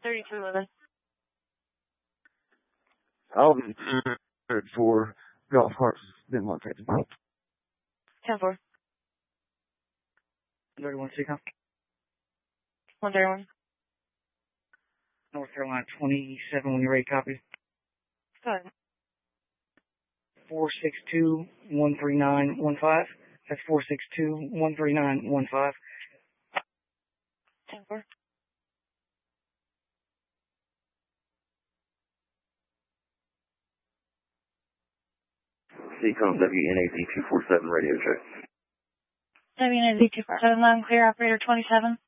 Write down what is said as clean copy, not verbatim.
3211. I'll be for golf carts. Been located. 10-4. 31 Seacom. 131. North Carolina 27 when you're ready, copy. Go ahead. 462-13915. That's 462-13915. 10-4. Seacom WNAZ 247 radio check. WNAZ 247, loud and clear, operator 27.